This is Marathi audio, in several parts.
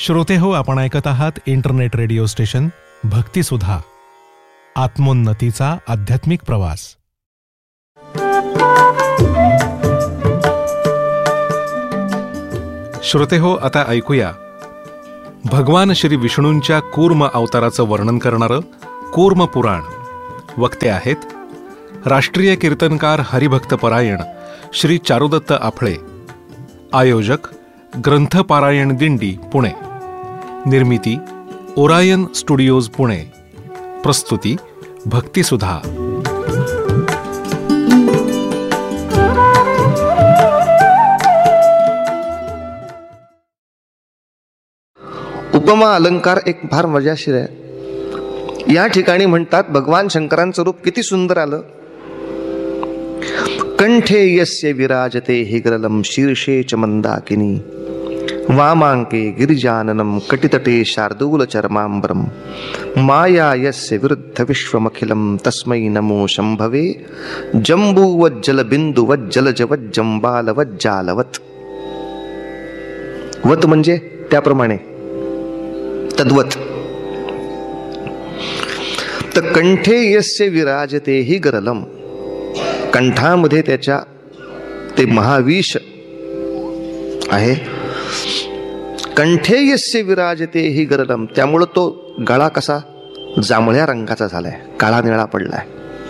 श्रोते हो, आपण ऐकत आहात इंटरनेट रेडिओ स्टेशन भक्तिसुधा, आत्मोन्नतीचा आध्यात्मिक प्रवास. श्रोते हो, आता ऐकूया भगवान श्री विष्णूंच्या कूर्म अवताराचं वर्णन करणारं कूर्म पुराण. वक्ते आहेत राष्ट्रीय कीर्तनकार हरिभक्तपरायण श्री चारुदत्त आफळे. आयोजक ग्रंथपारायण दिंडी पुणे. निर्मिती ओरायन स्टुडिओज पुणे. प्रस्तुती भक्तिसुधा. उपमा अलंकार एक फार मजाशीर आहे. या ठिकाणी म्हणतात भगवान शंकरांचं रूप किती सुंदर आलं. कंठे यस्य विराजते हिग्रलम शीर्षे च मंदाकिनी वामांके गिरिजाननम कटितटे शार्दूल चर्मांबरम माया यस्य विरुद्ध विश्वमखिलम तस्मै नमो शंभवे जंबूवज्जल बिंदुवज्जलजवज्जंबालवज्जालवत. वत म्हणजे त्याप्रमाणे, तद्वत. तर कंठे यस्य विराजते हि गरलम, कंठामध्ये त्याच्या ते महाविष आहे. कंठे यस्य विराजते हि गरलम, त्यामुळं तो गळा कसा जांभळ्या रंगाचा झालाय, काळा निळा पडलाय.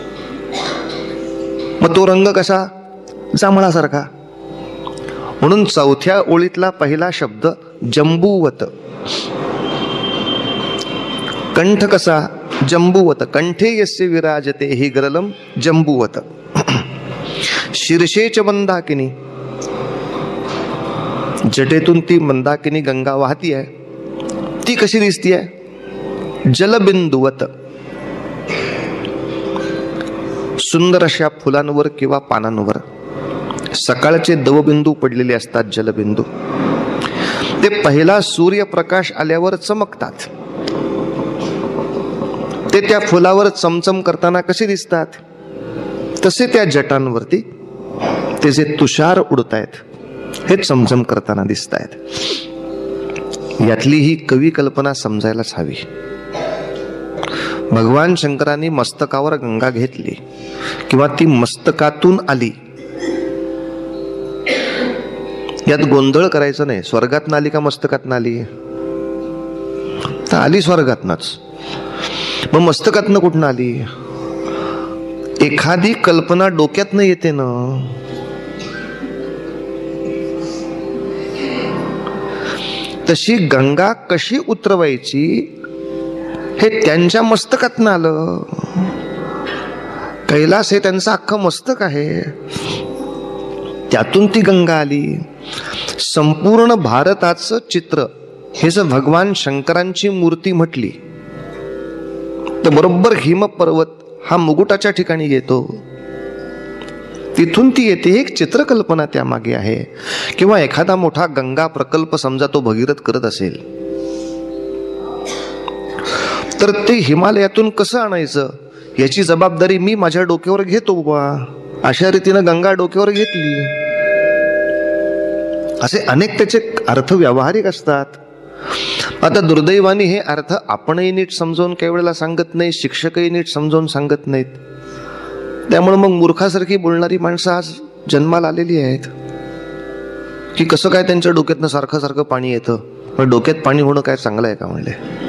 मग तो रंग कसा जांभळासारखा. म्हणून चौथ्या ओळीतला पहिला शब्द जंबूवत. कंठ कसा जंबूवत. कंठे यस्य विराजते हि गरलम जंबूवत. शीर्षेच मंदाकिनी, जटेतून ती मंदाकिनी गंगा वाहती आहे. ती कशी दिसती आहे? जलबिंदुवत. सुंदर अशा फुलांवर किंवा पानांवर सकाळचे दवबिंदू पडलेले असतात, जलबिंदू. ते पहिला सूर्यप्रकाश आल्यावर चमकतात. ते त्या फुलावर चमचम करताना कसे दिसतात, तसे त्या जटांवरती ते जे तुषार उडतायत हे चमचम करताना दिसत आहेत. यातली ही कवी कल्पना समजायलाच हवी. भगवान शंकरांनी मस्तकावर गंगा घेतली किंवा ती मस्तकातून आली, यात गोंधळ करायचं नाही. स्वर्गातनं आली का मस्तकातनं आली? तर आली स्वर्गातनच. मग मस्तकातनं कुठनं आली? एखादी कल्पना डोक्यातनं येते ना. तशी गंगा कशी उतरवायची हे त्यांच्या मस्तकातनं आलं. कैलास हे त्यांचं अख्खं मस्तक आहे, त्यातून ती गंगा आली. संपूर्ण भारताचं चित्र हे जर भगवान शंकरांची मूर्ती म्हटली तर बरोबर हिमपर्वत हा मुकुटाच्या ठिकाणी येतो, तिथून ती येते. एक चित्रकल्पना त्यामागे आहे. किंवा एखादा मोठा गंगा प्रकल्प समजा तो भगीरथ करत असेल तर ते हिमालयातून कसं आणायचं याची जबाबदारी मी माझ्या डोक्यावर घेतो बा. अशा रीतीनं गंगा डोक्यावर घेतली. असे अनेक त्याचे अर्थ व्यावहारिक असतात. आता दुर्दैवाने हे अर्थ आपणही नीट समजावून काही वेळेला सांगत नाही, शिक्षकही नीट समजावून सांगत नाहीत. त्यामुळे मग मूर्खासारखी बोलणारी माणसं आज जन्माला आलेली आहेत. की कसं काय त्यांच्या डोक्यातनं सारखं सारखं पाणी येतं. पण डोक्यात पाणी होणं काय चांगलं आहे का म्हणले?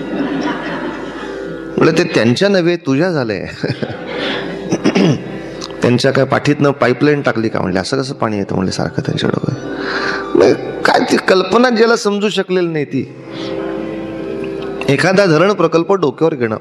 ते त्यांच्या नव्हे तुझ्या झालंय. त्यांच्या काय पाठीतनं पाईपलाईन टाकली का म्हणले? असं कसं पाणी येतं म्हणले सारखं त्यांच्या डोक्यात? काय ती कल्पना ज्याला समजू शकलेली नाही ती. एखादा धरण प्रकल्प डोक्यावर घेणं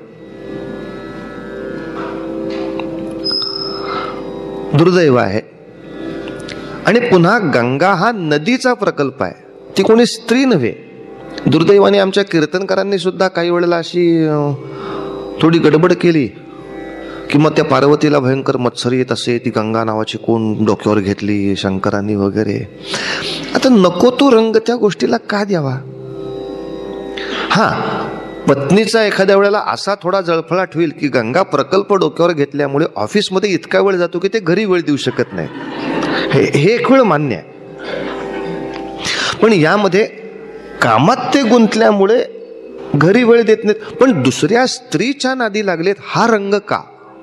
दुर्दैव आहे. आणि पुन्हा गंगा हा नदीचा प्रकल्प आहे, ती कोणी स्त्री नव्हे. दुर्दैवाने आमच्या कीर्तनकारांनी सुद्धा काही वेळेला अशी थोडी गडबड केली की मग त्या पार्वतीला भयंकर मत्सर येत असे, ती गंगा नावाची कोण डोक्यावर घेतली शंकरांनी वगैरे. आता नको तो रंग त्या गोष्टीला का द्यावा? हा, पत्नीचा एखाद्या वेळेला असा थोडा जळफळाट होईल की गंगा प्रकल्प डोक्यावर घेतल्यामुळे ऑफिसमध्ये इतका वेळ जातो की ते घरी वेळ देऊ शकत नाही. हे एक वेळ मान्य आहे. पण यामध्ये कामात ते गुंतल्यामुळे घरी वेळ देत नाहीत, पण दुसऱ्या स्त्रीच्या नादी लागलेत. हा रंग का?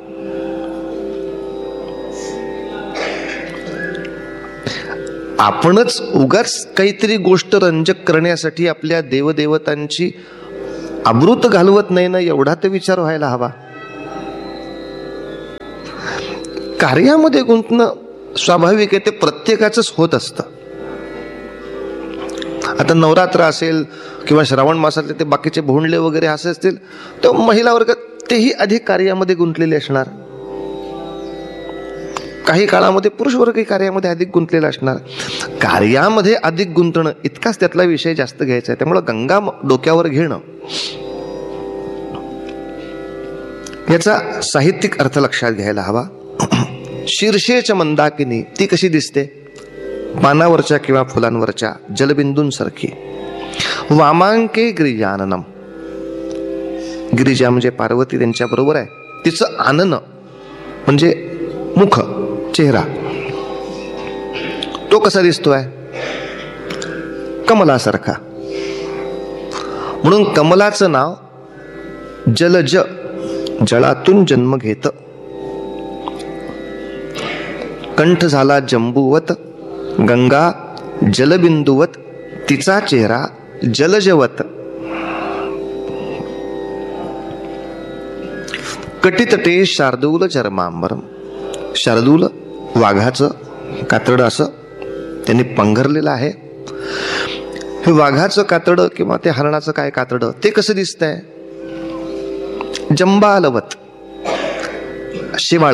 आपणच उगाच काहीतरी गोष्ट रंजक करण्यासाठी आपल्या देवदेवतांची आबरूत घालवत नाही ना, एवढा तर विचार व्हायला हवा. कार्यामध्ये गुंतणं स्वाभाविक आहे, ते प्रत्येकाचंच होत असतं. आता नवरात्र असेल किंवा श्रावण मासातले ते बाकीचे भोंडले वगैरे असे असतील, तर महिला वर्ग तेही अधिक कार्यामध्ये गुंतलेले असणार. काही काळामध्ये पुरुष वर्गही कार्यामध्ये अधिक गुंतलेला असणार. कार्यामध्ये अधिक गुंतणं इतकाच त्यातला विषय जास्त घ्यायचा आहे. त्यामुळं गंगा डोक्यावर घेणं याचा साहित्यिक अर्थ लक्षात घ्यायला हवा. शीर्षेच मंदाकिनी, ती कशी दिसते? पानावरच्या किंवा फुलांवरच्या जलबिंदूंसारखी. वामांके गिरिजाननम, गिरिजा म्हणजे पार्वती, त्यांच्या बरोबर आहे. तिचं आनन म्हणजे मुख, चेहरा, तो कसा दिसतोय? कमलासारखा. म्हणून कमलाचं नाव जलज, जळातून जन्म घेत. कंठ झाला जंबूवत, गंगा जलबिंदुवत, तिचा चेहरा जलजवत. कटितटे शार्दूल चर्मांबरम, शार्दूल वाघाचं कातड असं त्यांनी पंघरलेलं आहे. हे वाघाचं कातड किंवा ते हरणाचं काय कातड, ते कसं दिसतंय? जंबालवत, शेवाळ,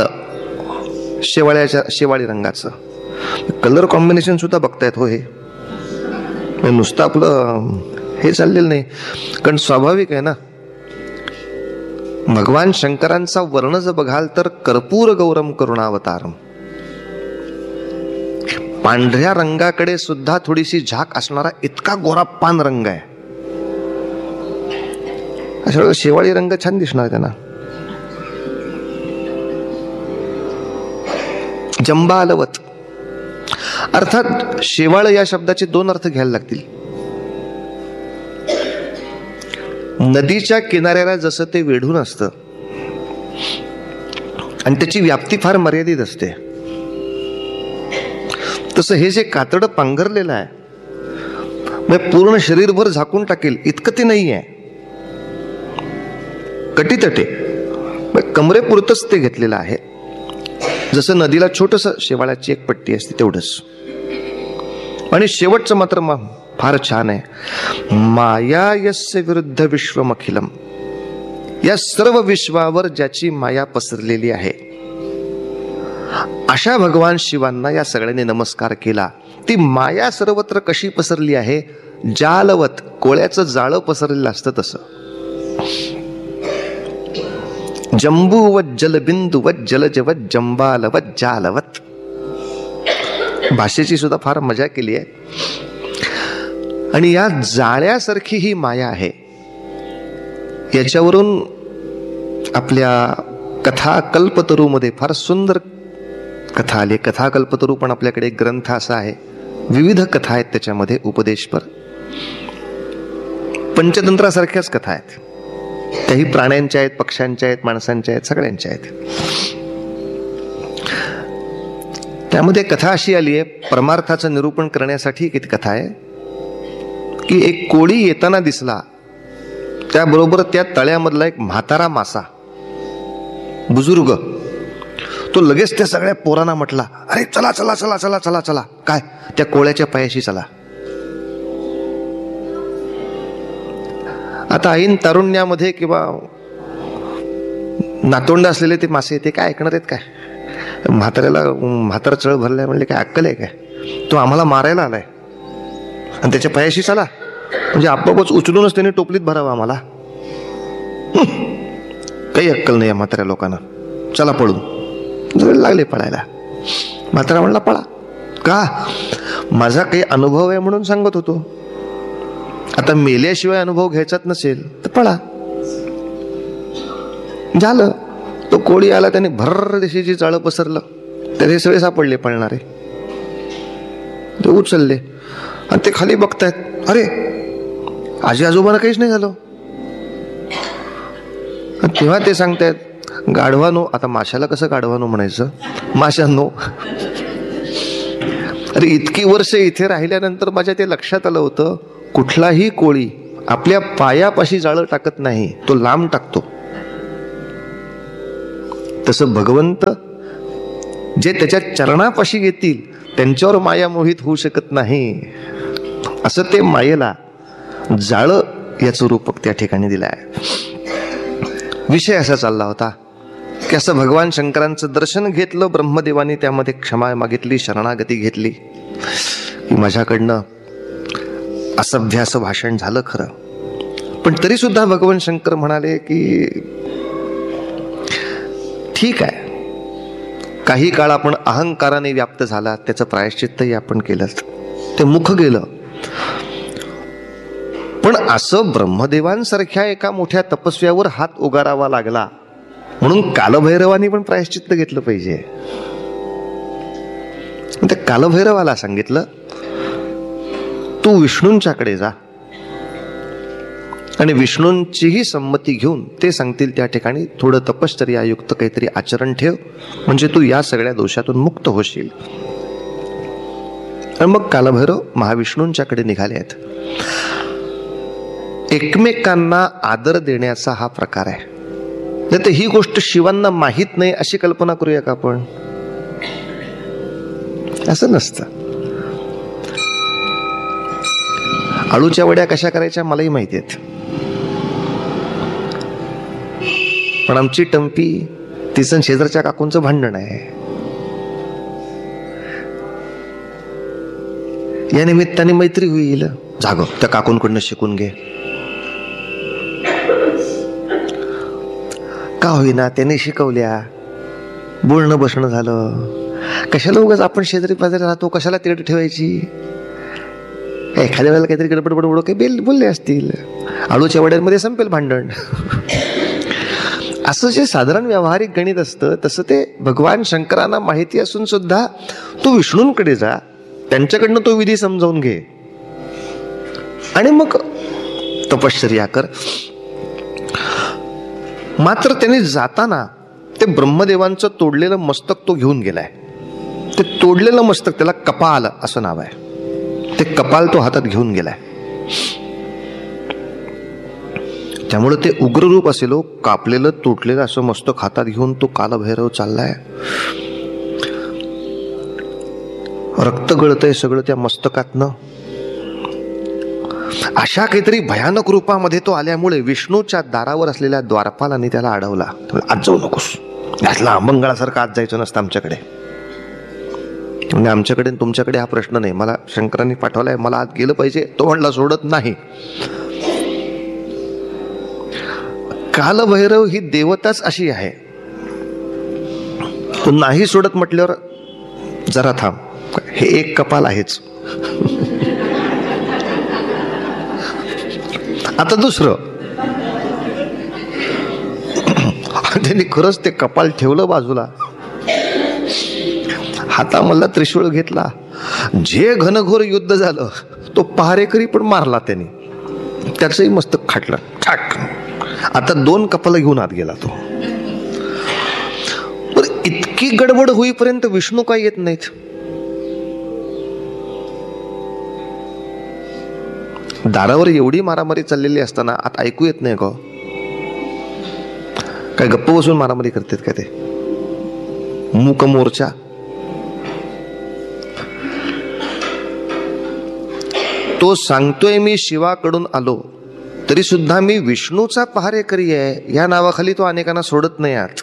शेवाळी रंगाचं. कलर कॉम्बिनेशन सुद्धा बघतायत हो. हे नुसतं आपलं हे चाललेलं नाही, कारण स्वाभाविक आहे ना. भगवान शंकरांचा वर्ण जर बघाल तर कर्पूर गौरम करुणावतारम, पांढऱ्या रंगाकडे सुद्धा थोडीशी झाक असणारा इतका गोरा पान रंग आहे. अशा वेळेला शेवाळी रंग छान दिसणार त्यांना. जंबालवत अर्थात शेवाळ या शब्दाचे दोन अर्थ घ्यायला लागतील. नदीच्या किनाऱ्याला जसं ते वेढून असतं आणि त्याची व्याप्ती फार मर्यादित असते, तसं हे जे कातड पांघरलेलं आहे म्हणजे पूर्ण शरीरभर झाकून टाकेल इतकं ते नाही आहे. कटीतटे कमरेपुरतच ते घेतलेलं आहे. जसं नदीला छोटस शेवाळाची एक पट्टी असते तेवढंच. आणि शेवटचं मात्र फार छान आहे. माया यस्य विरुद्ध विश्वमखिलम, या सर्व विश्वावर ज्याची माया पसरलेली आहे अशा भगवान शिवांना या सगळ्यांनी नमस्कार केला. ती माया सर्वत्र कशी पसरली आहे? जालवत, कोळ्याचं जाळं पसरलेलं असतं तसं. जंबूवत जलबिंदुवत जलजवत जंबालवत जालवत. भाषेची सुद्धा फार मजा केली आहे. आणि या जाळ्यासारखी ही माया आहे. याच्यावरून आपल्या कथा कल्पतरूमध्ये फार सुंदर कथा आली. कथा कल्पतरू पण आपल्याकडे एक ग्रंथ असा आहे. विविध कथा आहेत त्याच्यामध्ये, उपदेशपर, पंचतंत्रासारख्याच कथा आहेत. त्याही प्राण्यांच्या आहेत, पक्ष्यांच्या आहेत, माणसांच्या आहेत, सगळ्यांच्या आहेत. त्यामध्ये कथा अशी आली आहे, परमार्थाचं निरूपण करण्यासाठी किती कथा आहे की एक कोळी येताना दिसला, त्याबरोबर त्या तळ्यामधला एक म्हातारा मासा, बुजुर्ग, तो लगेच त्या सगळ्या पोरांना म्हटला, अरे चला चला चला चला चला चला. काय? त्या कोळ्याच्या पायाशी चला. आता ऐन तारुण्यामध्ये किंवा नातोंड असलेले ते मासे ते काय ऐकणार आहेत काय? म्हाताऱ्याला म्हातारा चळ भरलाय म्हणले काय अक्कल आहे काय? तो आम्हाला मारायला आलाय आणि त्याच्या पायाशी चला म्हणजे आपोआपच उचलूनच त्याने टोपलीत भरावं आम्हाला. काही अक्कल नाही या म्हाताऱ्या लोकांना. चला पळून. जवळ लागले पळायला. म्हातारा म्हणला पळा. का? माझा काही अनुभव आहे म्हणून सांगत होतो. आता मेल्याशिवाय अनुभव घ्यायचाच नसेल तर पळा. झालं. तो कोळी आला, त्याने भर देशीची जाळं पसरलं, त्याचे सगळे सापडले पळणारे. ते उचलले आणि ते खाली बघतायत, अरे आजी आजोबांना काहीच नाही झालं. तेव्हा ते सांगतायत गाढवानो, आता माशाला कसं गाढवानो म्हणायचं, माशांनो, अरे इतकी वर्ष इथे राहिल्यानंतर माझ्या ते लक्षात आलं होतं, कुठलाही कोळी आपल्या पायापाशी जाळं टाकत नाही, तो लांब टाकतो. तसं भगवंत जे त्याच्या चरणापाशी येतील त्यांच्यावर माया मोहित होऊ शकत नाही. असं ते मायेला जाळं याचं रूपक त्या ठिकाणी दिलं आहे. विषय असा चालला होता की असं भगवान शंकरांचं दर्शन घेतलं ब्रह्मदेवानी, त्यामध्ये क्षमा मागितली, शरणागती घेतली की माझ्याकडनं असभ्य असं भाषण झालं खरं, पण तरी सुद्धा भगवान शंकर म्हणाले की ठीक आहे, काही काळ आपण अहंकाराने व्याप्त झाला, त्याचं प्रायश्चित्तही आपण केलं, ते मुख गेलं. पण असं ब्रह्मदेवांसारख्या एका मोठ्या तपस्व्यावर हात उगारावा लागला म्हणून कालभैरवानी पण प्रायश्चित्त घेतलं पाहिजे. त्या कालभैरवाला सांगितलं, तू विष्णूंच्याकडे जा आणि विष्णूंचीही संमती घेऊन ते सांगतील त्या ठिकाणी थोडं तपश्चर्यायुक्त काहीतरी आचरण ठेव, म्हणजे तू या सगळ्या दोषातून मुक्त होशील. आणि मग कालभैरव महाविष्णूंच्याकडे निघाले आहेत. एकमेकांना आदर देण्याचा हा प्रकार आहे. नाही तर ही गोष्ट शिवांना माहीत नाही अशी कल्पना करूया का आपण? असं नसतं. आळूच्या वड्या कशा करायच्या मलाही माहिती आहेत, पण आमची टंपी तिचं शेजारच्या काकूंचं भांडण आहे. या निमित्ताने मैत्री होईल. जाग त्या काकूंकडनं शिकून घे. का होईना त्याने शिकवल्या, बोलणं बसणं झालं. कशाला उगाच आपण शेजारी पाजारी राहतो, कशाला तिरड ठेवायची? एखाद्या वेळेला काहीतरी गडबड बडबड काही बोलले असतील, आळूच्या वड्यांमध्ये संपेल भांडण. असं जे साधारण व्यावहारिक गणित असतं तसं ते भगवान शंकरांना माहिती असून सुद्धा तू विष्णूंकडे जा, त्यांच्याकडनं तो विधी समजावून घे आणि मग तपश्चर्या कर. मात्र त्याने जाताना ते ब्रह्मदेवांचं तोडलेलं मस्तक तो घेऊन गेलाय. ते तोडलेलं मस्तक, त्याला कपाल असं नाव आहे, ते कपाल तो हातात घेऊन गेलाय. त्यामुळे ते उग्ररूप असेल, कापलेलं तुटलेलं असं मस्तक हातात घेऊन तो कालभैरव चाललाय. रक्त गळतंय सगळं त्या मस्तकातनं. अशा काहीतरी भयानक रूपामध्ये तो आल्यामुळे विष्णूच्या दारावर असलेल्या द्वारपालांनी त्याला अडवला. आज जाऊ नकोस, यातला मंगळासारखं आज जायचं नसतं आमच्याकडे. म्हणजे आमच्याकडे तुमच्याकडे हा प्रश्न नाही, मला शंकरांनी पाठवलाय, मला आज गेलं पाहिजे. तो म्हणला सोडत नाही. कालभैरव ही देवताच अशी आहे, तो नाही सोडत म्हटल्यावर जरा थांब, हे एक कपाल आहेच, आता दुसरं. त्यांनी खरंच ते कपाल ठेवलं बाजूला, हातामधला त्रिशूळ घेतला. जे घनघोर युद्ध झालं तो पहारेकरी पण मारला त्याने, त्याचंही मस्तक खाटलं ठाक. आता 2 कपाल घेऊन आत गेला तो. इतकी गडबड होईपर्यंत विष्णू काय येत नाहीत. दारावर एवढी मारामारी चाललेली असताना आता ऐकू येत नाही का? काय गप्प बसून मारामारी करतात का ते मूक मोर्चा? तो सांगतोय मी शिवाकडून आलो, तरी सुद्धा मी विष्णूचा पहारेकरी आहे या नावाखाली तो अनेकांना सोडत नाही. आज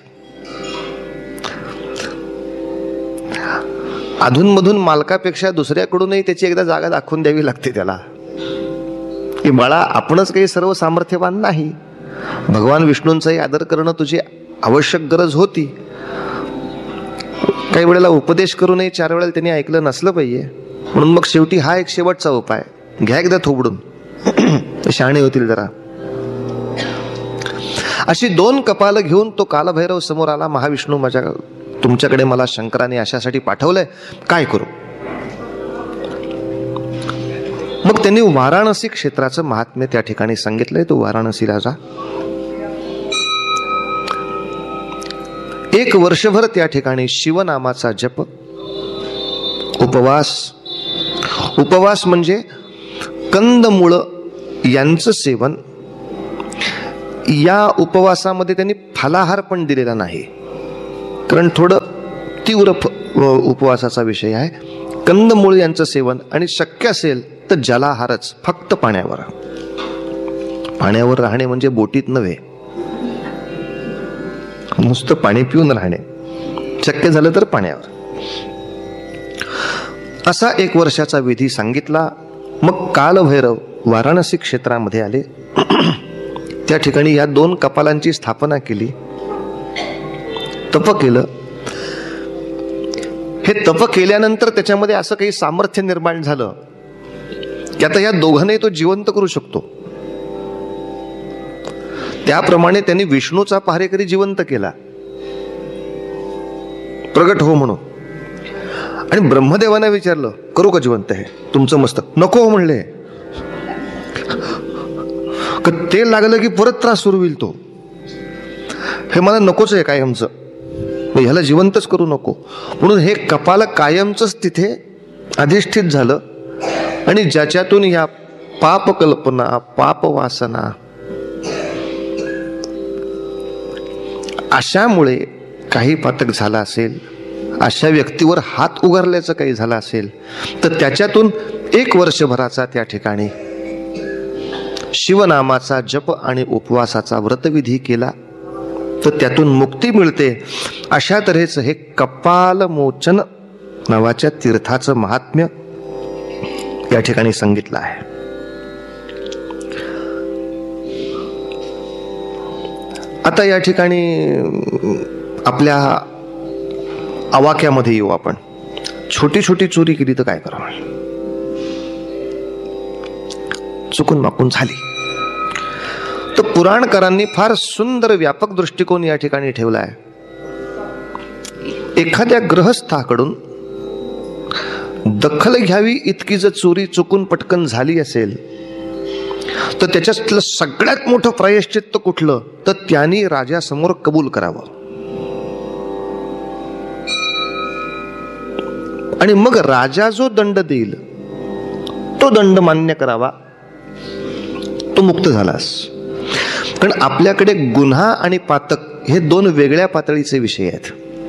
अधूनमधून मालकापेक्षा दुसऱ्याकडूनही त्याची एकदा जागा दाखवून द्यावी लागते त्याला, की बाळा आपणच काही सर्व सामर्थ्यवान नाही, भगवान विष्णूंचाही आदर करणं तुझी आवश्यक गरज होती. काही वेळेला उपदेश करूनही 4 वेळेला त्यांनी ऐकलं नसलं पाहिजे. म्हणून मग शेवटी हा एक शेवटचा उपाय, घ्या एकदा थोबडून, शहाणे होतील जरा. अशी 2 कपाल घेऊन तो कालभैरव समोर आला. महाविष्णू तुमच्याकडे मला शंकराने अशासाठी पाठवलंय, काय करू? मग मग त्यांनी वाराणसी क्षेत्राचं महात्म्य त्या ठिकाणी सांगितलंय. तो वाराणसीला जा. 1 वर्षभर त्या ठिकाणी शिवनामाचा जप, उपवास म्हणजे कंदमुळ यांचं सेवन. या उपवासामध्ये त्यांनी फलाहार पण दिलेला नाही, कारण थोडं तीव्र उपवासाचा विषय आहे. कंदमुळ यांचं सेवन आणि शक्य असेल तर जलाहारच, फक्त पाण्यावर. पाण्यावर राहणे म्हणजे बोटीत नव्हे, नुसतं पाणी पिऊन राहणे, शक्य झालं तर पाण्यावर. असा 1 वर्षाचा विधी सांगितला. मग कालभैरव वाराणसी क्षेत्रामध्ये आले. त्या ठिकाणी या 2 कपालांची स्थापना केली, तप केलं. हे तप केल्यानंतर त्याच्यामध्ये असं काही सामर्थ्य निर्माण झालं की आता या दोघांनाही तो जिवंत करू शकतो. त्याप्रमाणे त्यांनी विष्णूचा पहारेकरी जिवंत केला, प्रगट हो म्हणून. आणि ब्रह्मदेवाने विचारलं, करू का जिवंत हे तुमचं मस्तक? नको म्हणले. ते लागलं की परत त्रास सुरू होईल. तो हे मला नकोच आहे कायमचं, ह्याला जिवंतच करू नको. म्हणून हे कपाल कायमचंच तिथे अधिष्ठित झालं. आणि ज्याच्यातून ह्या पाप कल्पना, पाप वासना, अशामुळे काही पातक झाला असेल, अशा व्यक्तीवर हात उगारल्याचं काही झालं असेल, तर त्याच्यातून 1 वर्षभराचा त्या ठिकाणी शिवनामाचा जप आणि उपवासाचा व्रतविधी केला तर त्यातून मुक्ती मिळते. अशा तऱ्हेचं हे कपालमोचन नावाच्या तीर्थाचं महात्म्य या ठिकाणी सांगितलं आहे. आता या ठिकाणी आपल्या आवाक्यामध्ये येऊ आपण. छोटी छोटी चोरी केली तर काय करावं? चुकून माकून झाली तर पुराणकारांनी फार सुंदर व्यापक दृष्टिकोन या ठिकाणी ठेवला आहे. एखाद्या ग्रहस्थाकडून दखल घ्यावी इतकी जर चोरी चुकून पटकन झाली असेल तर त्याच्यातलं सगळ्यात मोठं प्रायश्चित्त कुठलं? तर त्यांनी राजासमोर कबूल करावं आणि मग राजा जो दंड देईल तो दंड मान्य करावा. तो मुक्त झालास. कारण आपल्याकडे गुन्हा आणि पातक हे 2 वेगळ्या पातळीचे विषय आहेत.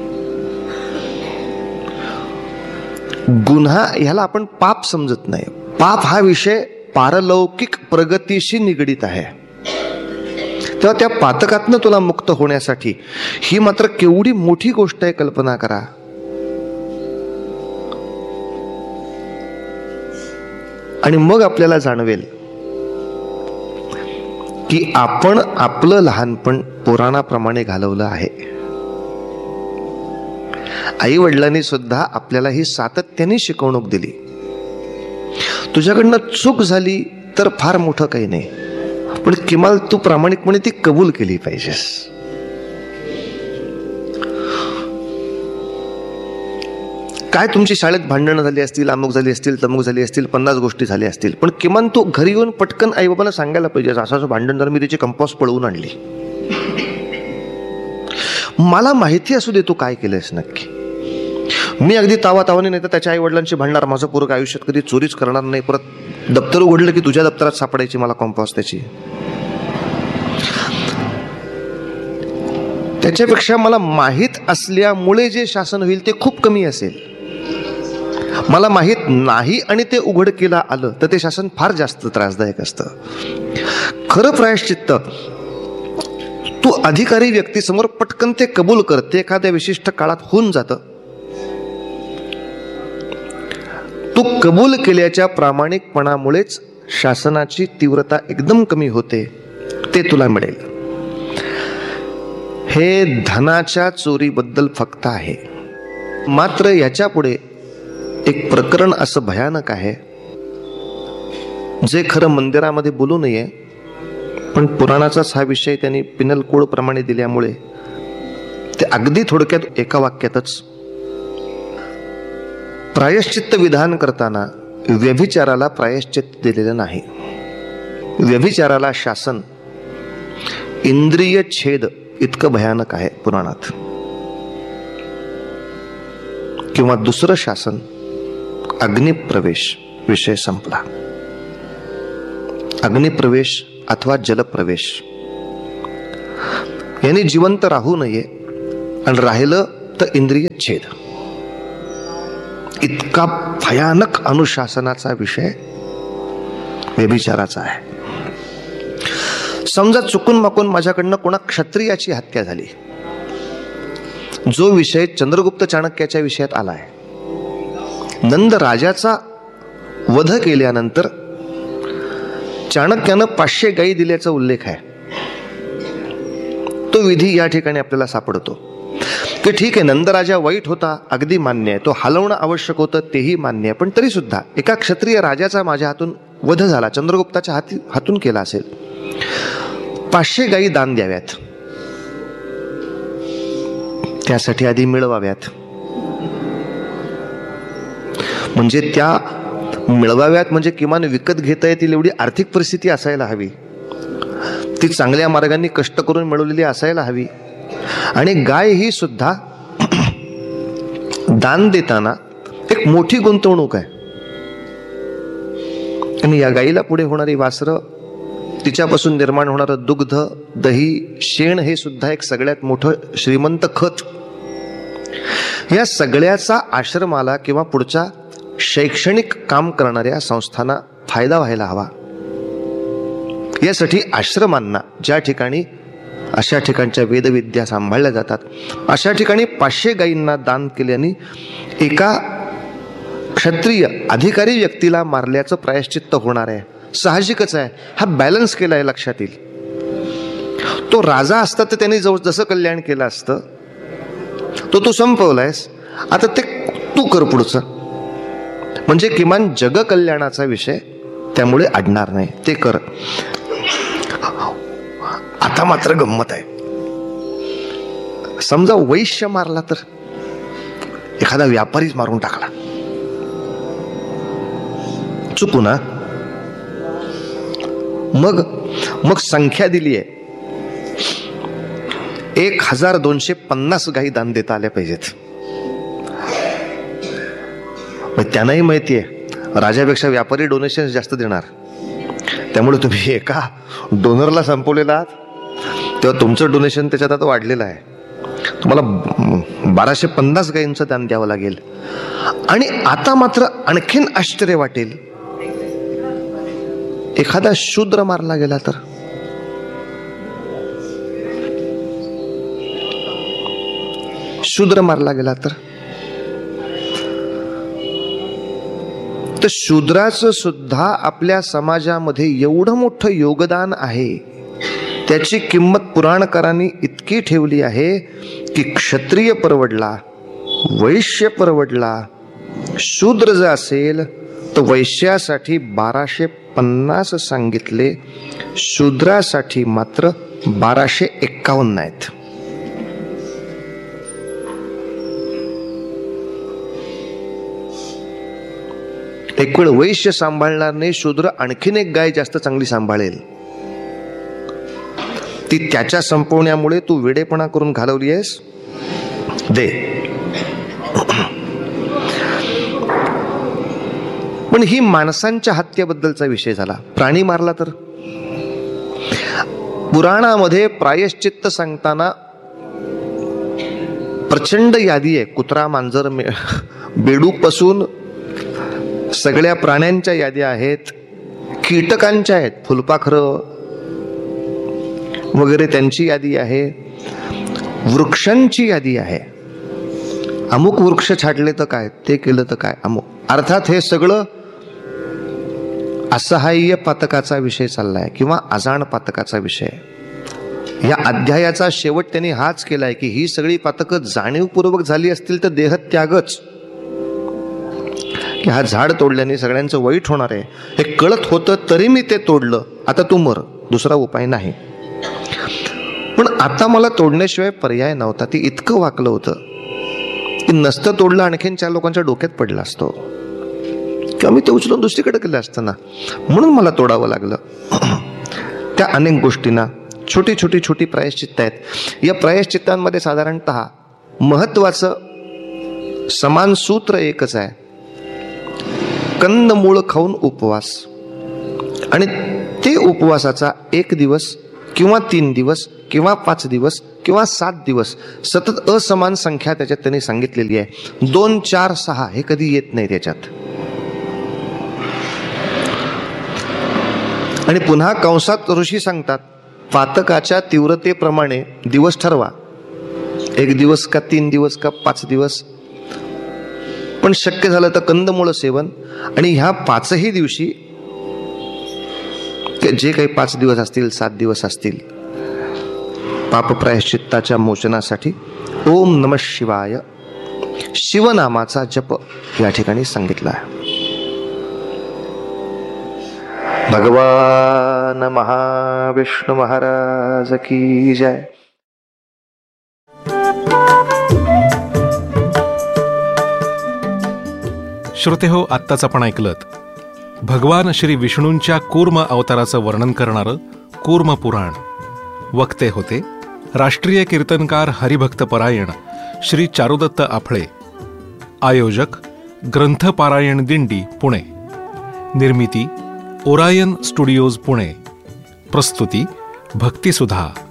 गुन्हा ह्याला आपण पाप समजत नाही. पाप हा विषय पारलौकिक प्रगतीशी निगडीत आहे. तेव्हा त्या पातकातनं तुला मुक्त होण्यासाठी ही मात्र केवढी मोठी गोष्ट आहे, कल्पना करा. आणि मग आपल्याला जाणवेल की आपण आपलं लहानपण पुराणाप्रमाणे घालवलं आहे. आई वडिलांनी सुद्धा आपल्याला ही सातत्याने शिकवणूक दिली. तुझ्याकडनं चूक झाली तर फार मोठं काही नाही, पण किमान तू प्रामाणिकपणे ती कबूल केली पाहिजेस. काय तुमची शाळेत भांडणं झाली असतील, अमुक झाली असतील, तमुक झाली असतील, 50 गोष्टी झाल्या असतील, पण किमान तू घरी येऊन पटकन आई बाबांना सांगायला पाहिजे, असं भांडण जर मी तिची कंपास पळवून आणली. मला माहिती असू दे तू काय केलंयस नक्की. मी अगदी तावातावाने नाही तर त्याच्या आई वडिलांशी भांडणार, माझं पूर्ण आयुष्यात कधी चोरीच करणार नाही, परत दप्तर उघडलं की तुझ्या दप्तरात सापडायची मला कंपास त्याची. त्याच्यापेक्षा मला माहीत असल्यामुळे जे शासन होईल ते खूप कमी असेल. मला माहीत नाही आणि ते उघड केलं आलं तर ते शासन फार जास्त त्रासदायक असतं. खरं प्रायश्चित्त तू अधिकारी व्यक्तीसमोर पटकन ते कबूल करते, एखाद्या विशिष्ट काळात होऊन जातं. तू कबूल केल्याच्या प्रामाणिकपणामुळेच शासनाची तीव्रता एकदम कमी होते, ते तुला मिळेल. हे धनाच्या चोरीबद्दल फक्त आहे. मात्र याच्या पुढे एक प्रकरण असं भयानक आहे जे खरं मंदिरामध्ये बोलू नये, पण पुराणाचाच हा विषय त्यांनी पिनल कोड प्रमाणे दिल्यामुळे ते अगदी थोडक्यात एका वाक्यातच. प्रायश्चित्त विधान करताना व्यभिचाराला प्रायश्चित्त दिलेलं नाही. व्यभिचाराला शासन इंद्रिय छेद इतकं भयानक आहे पुराणात. किंवा दुसरं शासन अग्निप्रवेश, विषय संपला. अग्निप्रवेश अथवा जलप्रवेश यांनी जिवंत राहू नये, आणि राहिलं तर इंद्रिय छेद. इतका भयानक अनुशासनाचा विषय व्यभिचाराचा आहे. समजा चुकून माकून माझ्याकडनं कोणा क्षत्रियाची हत्या झाली, जो विषय चंद्रगुप्त चाणक्याच्या विषयात आलाय. नंद राजाचा वध केल्यानंतर चाणक्यानं 500 गायी दिल्याचा उल्लेख आहे. तो विधी या ठिकाणी आपल्याला सापडतो की ठीक आहे, नंदराजा वाईट होता, अगदी मान्य आहे. तो हलवणं आवश्यक होतं, तेही मान्य आहे. पण तरी सुद्धा एका क्षत्रिय राजाचा माझ्या हातून वध झाला, चंद्रगुप्ताच्या हातून केला असेल, 500 गायी दान द्याव्यात. त्यासाठी आधी मिळवाव्यात. म्हणजे त्या मिळवाव्यात म्हणजे किमान विकत घेता येतील एवढी आर्थिक परिस्थिती असायला हवी. ती चांगल्या मार्गाने कष्ट करून मिळवलेली असायला हवी. आणि गाय ही सुद्धा दान देताना एक मोठी गुंतवणूक आहे. आणि या गायीला पुढे होणारी वासरं, तिच्यापासून निर्माण होणारं दुग्ध, दही, शेण हे सुद्धा एक सगळ्यात मोठं श्रीमंत खत. या सगळ्याचा आश्रमाला किंवा पुढच्या शैक्षणिक काम करणाऱ्या संस्थांना फायदा व्हायला हवा. यासाठी आश्रमांना, ज्या ठिकाणी अशा ठिकाणच्या वेदविद्या सांभाळल्या जातात, अशा ठिकाणी 500 गायींना दान केल्याने एका क्षत्रिय अधिकारी व्यक्तीला मारल्याचं प्रायश्चित्त होणार आहे. साहजिकच आहे. हा बॅलन्स केला आहे, लक्षात येईल. तो राजा असता तर त्यांनी जसं कल्याण केलं असतं, तो तू संपवलायस, आता ते तू कर पुढचं. म्हणजे किमान जगकल्याणाचा विषय त्यामुळे अडणार नाही, ते कर. आता मात्र गंमत आहे. समजा वैश्य मारला तर, एखादा व्यापारीच मारून टाकला चुकून, मग संख्या दिली आहे 1250 गायी दान देता आल्या पाहिजेत. त्यांनाही माहिती आहे राजापेक्षा व्यापारी डोनेशन जास्त देणार. त्यामुळे तुम्ही एका डोनरला संपवलेला आहात, तेव्हा तुमचं डोनेशन त्याच्यात आता वाढलेलं आहे. तुम्हाला 1250 गायींचं दान द्यावं लागेल. आणि आता मात्र आणखीन आश्चर्य वाटेल, एखादा शूद्र मारला गेला तर, शूद्र मारला गेला तर शूद्राचं सुद्धा आपल्या समाजामध्ये एवढं मोठं योगदान आहे. त्याची किंमत पुराणकारांनी इतकी ठेवली आहे की क्षत्रिय परवडला, वैश्य परवडला, शूद्र जर असेल तर वैश्यासाठी 1250 सांगितले, शूद्रासाठी मात्र 1251 आहेत. एक वेळ वैश्य सांभाळणार नाही, शूद्र आणखीन एक गाय जास्त चांगली सांभाळेल. ती त्याच्या संपवण्यामुळे तू वेडेपणा करून घालवली आहेस, दे. पण ही माणसांच्या हत्येबद्दलचा विषय झाला. प्राणी मारला तर, पुराणामध्ये प्रायश्चित्त सांगताना प्रचंड यादी आहे. कुत्रा, मांजर, बेडूकपासून सगळ्या प्राण्यांच्या याद्या आहेत, कीटकांच्या आहेत, फुलपाखरं वगैरे त्यांची यादी आहे, वृक्षांची यादी आहे. अमुक वृक्ष छाटले तर काय, ते केलं तर काय, अमुक. अर्थात हे सगळं असहाय्य पातकाचा विषय चाललाय किंवा अजाण पातकाचा विषय. या अध्यायाचा शेवट त्यांनी हाच केलाय की ही सगळी पातकं जाणीवपूर्वक झाली असतील तर देहत्यागच, की हा झाड तोडल्याने सगळ्यांचं वाईट होणार आहे हे कळत होतं तरी मी ते तोडलं, आता तू मर, दुसरा उपाय नाही. पण आता मला तोडण्याशिवाय पर्याय नव्हता. ती इतकं वाकलं होतं की नसतं तोडलं आणखीन 4 लोकांच्या डोक्यात पडला असतो. किंवा मी ते उचलून दुसरीकडे केलं असताना, म्हणून मला तोडावं लागलं. त्या अनेक गोष्टींना छोटी छोटी छोटी प्रायश्चित्त आहेत. या प्रायश्चित्तांमध्ये साधारणतः महत्वाचं समान सूत्र एकच आहे, कंदमूळ खाऊन उपवास. आणि ते उपवासाचा 1 दिवस किंवा 3 दिवस किंवा 5 दिवस किंवा 7 दिवस सतत असमान संख्या त्याच्यात त्यांनी सांगितलेली आहे. 2, 4, 6 हे कधी येत नाही त्याच्यात. आणि पुन्हा कंसात ऋषी सांगतात, पातकाच्या तीव्रतेप्रमाणे दिवस ठरवा, 1 दिवस का 3 दिवस का 5 दिवस, पण शक्य झालं तर कंदमूळ सेवन. आणि ह्या 5ही दिवशी जे काही 5 दिवस असतील, 7 दिवस असतील, पापप्रायश्चित्ताच्या मोचनासाठी ओम नमः शिवाय शिवनामाचा जप या ठिकाणी सांगितला आहे. भगवान महाविष्णू महाराज की जय. श्रोते हो, आत्ताच आपण ऐकलत भगवान श्री विष्णूंच्या कूर्म अवताराचं वर्णन करणारं कूर्म पुराण. वक्ते होते राष्ट्रीय कीर्तनकार हरिभक्तपरायण श्री चारुदत्त आफळे. आयोजक ग्रंथपारायण दिंडी पुणे. निर्मिती ओरायन स्टुडिओज पुणे. प्रस्तुती भक्तिसुधा.